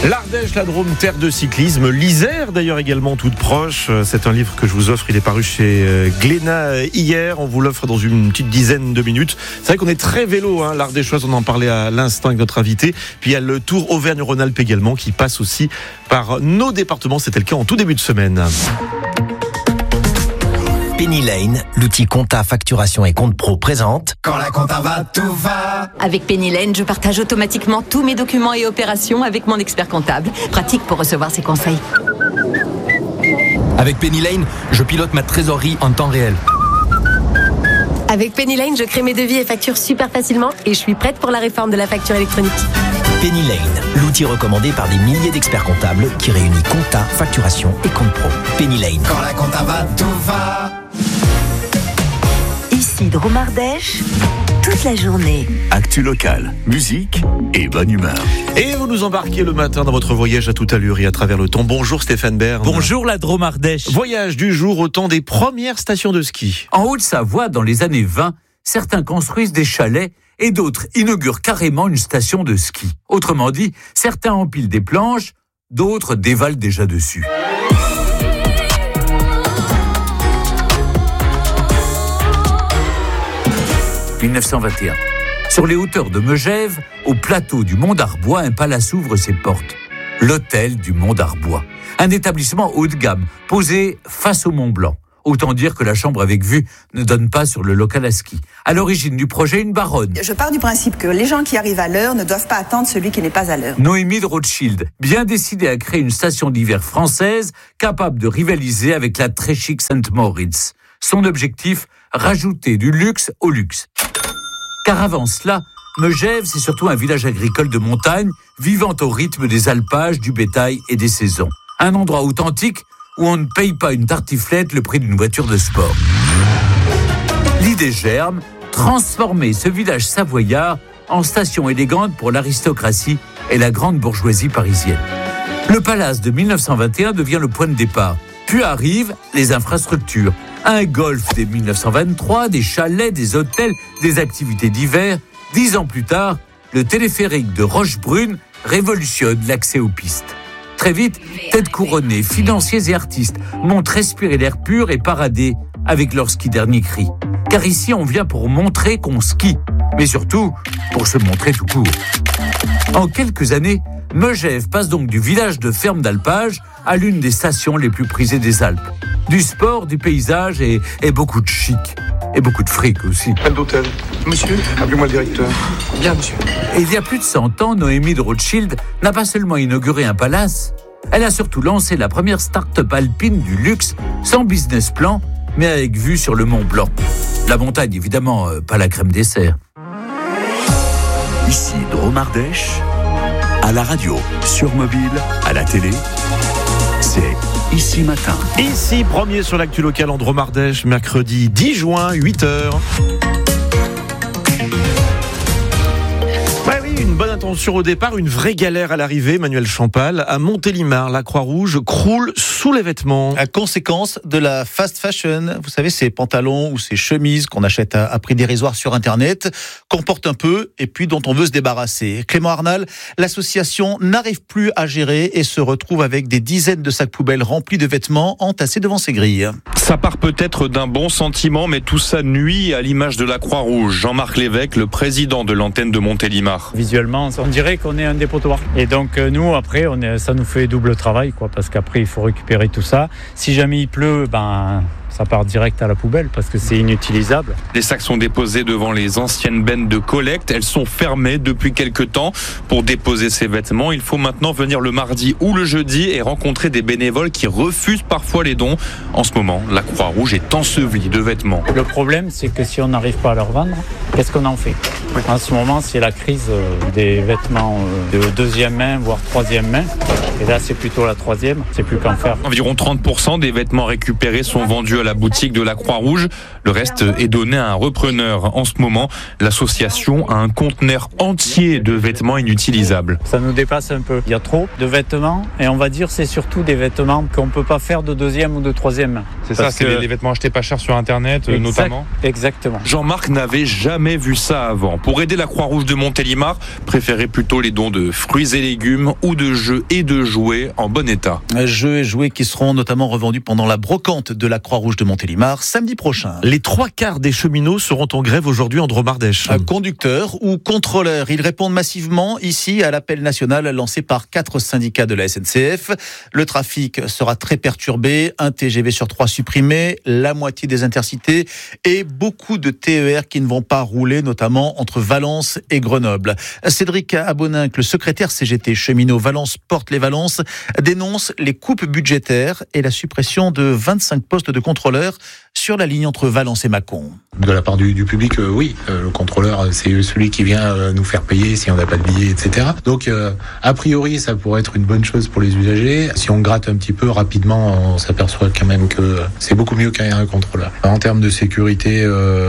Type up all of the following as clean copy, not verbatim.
L'Ardèche, la Drôme, terre de cyclisme. L'Isère d'ailleurs également toute proche. C'est un livre que je vous offre. Il est paru chez Glénat hier. On vous l'offre dans une petite dizaine de minutes. C'est vrai qu'on est très vélo, l'Ardéchoise. On en parlait à l'instant avec notre invité. Puis il y a le Tour Auvergne-Rhône-Alpes également qui passe aussi par nos départements. C'était le cas en tout début de semaine. Penny Lane, l'outil compta, facturation et compte pro présente. Quand la compta va, tout va. Avec Penny Lane, je partage automatiquement tous mes documents et opérations avec mon expert comptable. Pratique pour recevoir ses conseils. Avec Penny Lane, je pilote ma trésorerie en temps réel. Avec Penny Lane, je crée mes devis et factures super facilement et je suis prête pour la réforme de la facture électronique. Penny Lane, l'outil recommandé par des milliers d'experts comptables qui réunit compta, facturation et compte pro. Penny Lane. Quand la compta va, tout va. Ici Drôme Ardèche, toute la journée. Actu locale, musique et bonne humeur. Et vous nous embarquez le matin dans votre voyage à toute allure et à travers le temps. Bonjour Stéphane Bern. Bonjour la Drôme Ardèche. Voyage du jour au temps des premières stations de ski. En Haute-Savoie, dans les années 20, certains construisent des chalets et d'autres inaugurent carrément une station de ski. Autrement dit, certains empilent des planches, d'autres dévalent déjà dessus. « 1921. Sur les hauteurs de Megève, au plateau du Mont d'Arbois, un palace ouvre ses portes. L'hôtel du Mont d'Arbois. Un établissement haut de gamme, posé face au Mont Blanc. Autant dire que la chambre avec vue ne donne pas sur le local à ski. À l'origine du projet, une baronne. Je pars du principe que les gens qui arrivent à l'heure ne doivent pas attendre celui qui n'est pas à l'heure. Noémie de Rothschild, bien décidée à créer une station d'hiver française capable de rivaliser avec la très chic Saint-Moritz. Son objectif, rajouter du luxe au luxe. Car avant cela, Megève, c'est surtout un village agricole de montagne, vivant au rythme des alpages, du bétail et des saisons. Un endroit authentique où on ne paye pas une tartiflette le prix d'une voiture de sport. L'idée germe, transformer ce village savoyard en station élégante pour l'aristocratie et la grande bourgeoisie parisienne. Le palace de 1921 devient le point de départ. Puis arrivent les infrastructures. Un golf dès 1923, des chalets, des hôtels, des activités d'hiver. 10 ans plus tard, le téléphérique de Rochebrune révolutionne l'accès aux pistes. Très vite, têtes couronnées, financiers et artistes montent respirer l'air pur et parader avec leur ski dernier cri. Car ici, on vient pour montrer qu'on skie, mais surtout pour se montrer tout court. En quelques années, Megève passe donc du village de ferme d'alpage à l'une des stations les plus prisées des Alpes. Du sport, du paysage et beaucoup de chic. Et beaucoup de fric aussi. Pas d'hôtel. Monsieur, appelez-moi le directeur. Bien, monsieur. Et il y a plus de 100 ans, Noémie de Rothschild n'a pas seulement inauguré un palace, elle a surtout lancé la première start-up alpine du luxe, sans business plan, mais avec vue sur le Mont Blanc. La montagne, évidemment, pas la crème dessert. Ici Drôme Ardèche, à la radio, sur mobile, à la télé, c'est Ici Matin. Ici, premier sur l'actu locale en Drôme Ardèche, mercredi 10 juin, 8h. Une bonne intention au départ, une vraie galère à l'arrivée. Manuel Champal, à Montélimar, la Croix-Rouge croule sous les vêtements. À conséquence de la fast fashion, vous savez, ces pantalons ou ces chemises qu'on achète à prix dérisoire sur Internet, qu'on porte un peu et puis dont on veut se débarrasser. Clément Arnal, l'association n'arrive plus à gérer et se retrouve avec des dizaines de sacs poubelles remplis de vêtements entassés devant ses grilles. Ça part peut-être d'un bon sentiment, mais tout ça nuit à l'image de la Croix-Rouge. Jean-Marc Lévesque, le président de l'antenne de Montélimar. Visuellement, on dirait qu'on est un dépotoir. Et donc nous, après, ça nous fait double travail, parce qu'après, il faut récupérer tout ça. Si jamais il pleut, ça part direct à la poubelle parce que c'est inutilisable. Les sacs sont déposés devant les anciennes bennes de collecte. Elles sont fermées depuis quelques temps. Pour déposer ces vêtements, il faut maintenant venir le mardi ou le jeudi et rencontrer des bénévoles qui refusent parfois les dons. En ce moment, la Croix-Rouge est ensevelie de vêtements. Le problème, c'est que si on n'arrive pas à leur vendre, qu'est-ce qu'on en fait ? En ce moment, c'est la crise des vêtements de deuxième main, voire troisième main. Et là, c'est plutôt la troisième. C'est plus qu'en faire. Environ 30% des vêtements récupérés sont vendus à la boutique de la Croix-Rouge. Le reste est donné à un repreneur. En ce moment, l'association a un conteneur entier de vêtements inutilisables. Ça nous dépasse un peu. Il y a trop de vêtements et on va dire c'est surtout des vêtements qu'on ne peut pas faire de deuxième ou de troisième main. C'est ça, c'est les vêtements achetés pas cher sur Internet notamment. Exactement. Jean-Marc n'avait jamais vu ça avant. Pour aider la Croix-Rouge de Montélimar, préférez plutôt les dons de fruits et légumes ou de jeux et de jouets en bon état. Jeux et jouets qui seront notamment revendus pendant la brocante de la Croix-Rouge de Montélimar samedi prochain. Les 3/4 des cheminots seront en grève aujourd'hui en Drôme-Ardèche. Conducteurs ou contrôleurs, ils répondent massivement ici à l'appel national lancé par 4 syndicats de la SNCF. Le trafic sera très perturbé, un TGV sur 3 supprimé, la moitié des intercités et beaucoup de TER qui ne vont pas rouler, notamment entre Valence et Grenoble. Cédric Aboninck, le secrétaire CGT cheminot Valence porte les Valences, dénonce les coupes budgétaires et la suppression de 25 postes de contrôleurs sur la ligne entre Valence et Mâcon. De la part du public, oui. Le contrôleur, c'est celui qui vient nous faire payer si on n'a pas de billets, etc. Donc, a priori, ça pourrait être une bonne chose pour les usagers. Si on gratte un petit peu rapidement, on s'aperçoit quand même que c'est beaucoup mieux qu'un contrôleur. En termes de sécurité,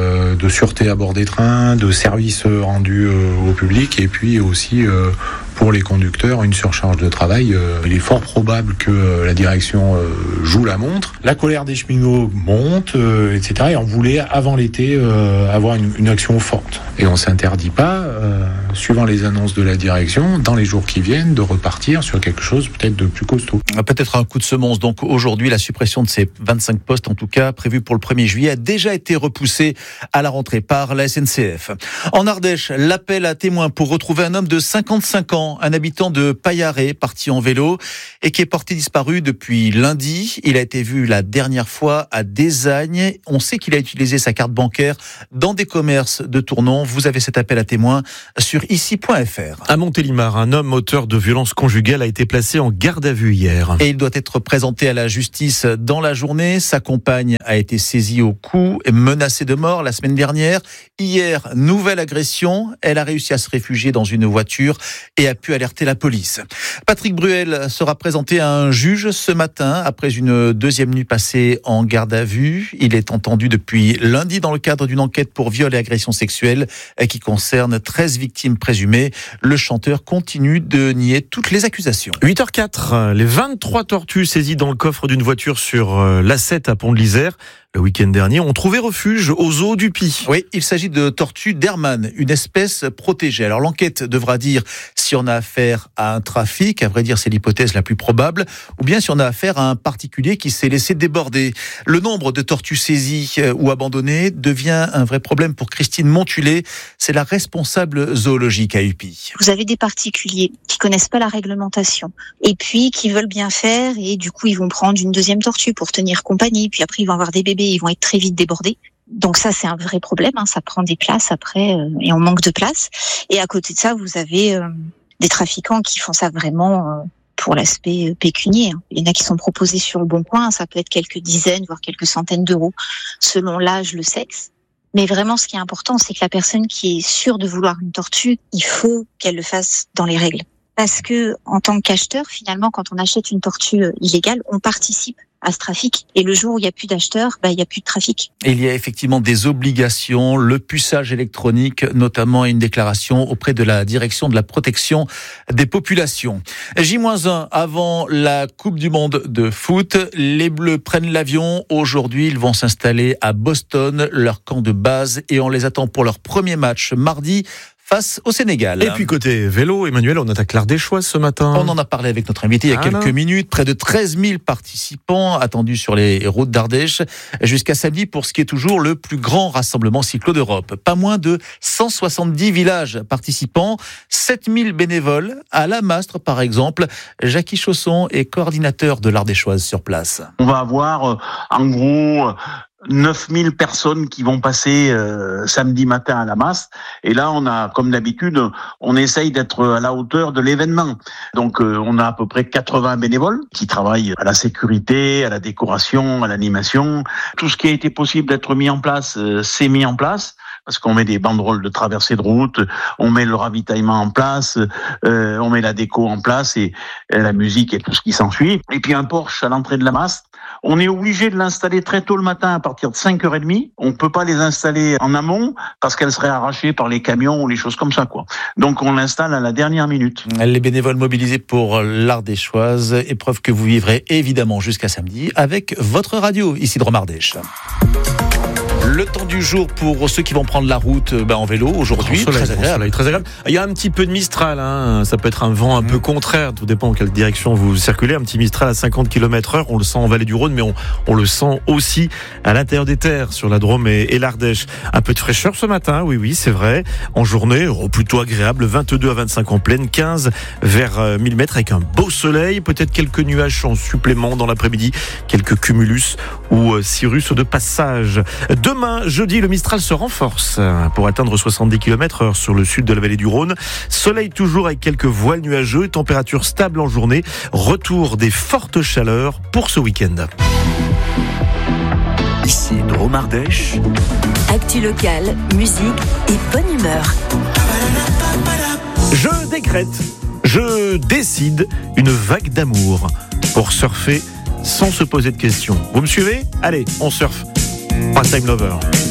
de sûreté à bord des trains, de services rendus au public, et puis aussi pour les conducteurs, une surcharge de travail. Il est fort probable que la direction joue la montre. La colère des cheminots monte, etc. Et on voulait, avant l'été, avoir une action forte. Et on ne s'interdit pas, suivant les annonces de la direction, dans les jours qui viennent, de repartir sur quelque chose peut-être de plus costaud. Peut-être un coup de semonce. Donc aujourd'hui, la suppression de ces 25 postes, en tout cas prévue pour le 1er juillet, a déjà été repoussée à la rentrée par la SNCF. En Ardèche, l'appel à témoins pour retrouver un homme de 55 ans, un habitant de Paillaré, parti en vélo et qui est porté disparu depuis lundi. Il a été vu la dernière fois à Désagne. On sait qu'il a utilisé sa carte bancaire dans des commerces de Tournon. Vous avez cet appel à témoins sur ici.fr. À Montélimar, un homme auteur de violences conjugales a été placé en garde à vue hier. Et il doit être présenté à la justice dans la journée. Sa compagne a été saisie au cou et menacée de mort la semaine dernière. Hier, nouvelle agression. Elle a réussi à se réfugier dans une voiture et a pu alerter la police. Patrick Bruel sera présenté à un juge ce matin après une deuxième nuit passée en garde à vue. Il est entendu depuis lundi dans le cadre d'une enquête pour viol et agression sexuelle qui concerne 13 victimes présumées. Le chanteur continue de nier toutes les accusations. 8h04, les 23 tortues saisies dans le coffre d'une voiture sur l'A7 à Pont de l'Isère le week-end dernier ont trouvé refuge aux zoo du Py. Oui, il s'agit de tortues d'Hermann, une espèce protégée. Alors l'enquête devra dire si on a affaire à un trafic, à vrai dire c'est l'hypothèse la plus probable, ou bien si on a affaire à un particulier qui s'est laissé déborder. Le nombre de tortues saisies ou abandonnées devient un vrai problème pour Christine Montulé, c'est la responsable zoologique à Upy. Vous avez des particuliers qui connaissent pas la réglementation et puis qui veulent bien faire et du coup ils vont prendre une deuxième tortue pour tenir compagnie, puis après ils vont avoir des bébés, ils vont être très vite débordés. Donc ça, c'est un vrai problème, ça prend des places après et on manque de place. Et à côté de ça, vous avez des trafiquants qui font ça vraiment pour l'aspect pécunier. Il y en a qui sont proposés sur le Bon Coin, ça peut être quelques dizaines, voire quelques centaines d'euros, selon l'âge, le sexe. Mais vraiment, ce qui est important, c'est que la personne qui est sûre de vouloir une tortue, il faut qu'elle le fasse dans les règles. Parce que, en tant qu'acheteur, finalement, quand on achète une tortue illégale, on participe à ce trafic. Et le jour où il n'y a plus d'acheteurs, il n'y a plus de trafic. Et il y a effectivement des obligations, le puçage électronique, notamment une déclaration auprès de la direction de la protection des populations. J-1 avant la Coupe du Monde de foot, les Bleus prennent l'avion. Aujourd'hui, ils vont s'installer à Boston, leur camp de base, et on les attend pour leur premier match mardi face au Sénégal. Et puis côté vélo, Emmanuel, on attaque l'Ardéchoise ce matin. On en a parlé avec notre invité il y a quelques minutes. Près de 13 000 participants attendus sur les routes d'Ardèche jusqu'à samedi pour ce qui est toujours le plus grand rassemblement cyclo d'Europe. Pas moins de 170 villages participants, 7 000 bénévoles. À la Mastre, par exemple, Jackie Chausson est coordinateur de l'Ardéchoise sur place. On va avoir en gros 9000 personnes qui vont passer samedi matin à la Masse. Et là, on a, comme d'habitude, on essaye d'être à la hauteur de l'événement. Donc, on a à peu près 80 bénévoles qui travaillent à la sécurité, à la décoration, à l'animation. Tout ce qui a été possible d'être mis en place, c'est mis en place. Parce qu'on met des banderoles de traversée de route, on met le ravitaillement en place, on met la déco en place et la musique et tout ce qui s'ensuit. Et puis un Porsche à l'entrée de la Masse On est obligé de l'installer très tôt le matin à partir de 5h30. On peut pas les installer en amont parce qu'elles seraient arrachées par les camions ou les choses comme ça, quoi. Donc on l'installe à la dernière minute. Les bénévoles mobilisés pour l'Ardéchoise, épreuve que vous vivrez évidemment jusqu'à samedi avec votre radio ici de Romardèche. Le temps du jour pour ceux qui vont prendre la route en vélo aujourd'hui, très agréable. Très agréable. Il y a un petit peu de Mistral, hein. Ça peut être un vent un peu contraire, tout dépend en quelle direction vous circulez. Un petit Mistral à 50 km/h, on le sent en vallée du Rhône, mais on le sent aussi à l'intérieur des terres, sur la Drôme et l'Ardèche. Un peu de fraîcheur ce matin, oui, c'est vrai. En journée, plutôt agréable, 22 à 25 en pleine, 15 vers 1000 mètres avec un beau soleil, peut-être quelques nuages en supplément dans l'après-midi, quelques cumulus ou cirrus de passage. Demain, jeudi, le Mistral se renforce pour atteindre 70 km/h sur le sud de la vallée du Rhône. Soleil toujours avec quelques voiles nuageux, température stable en journée. Retour des fortes chaleurs pour ce week-end. Ici, Dromardèche. Actu locale, musique et bonne humeur. Je décrète, je décide une vague d'amour pour surfer sans se poser de questions. Vous me suivez ? Allez, on surfe. Part-time lover.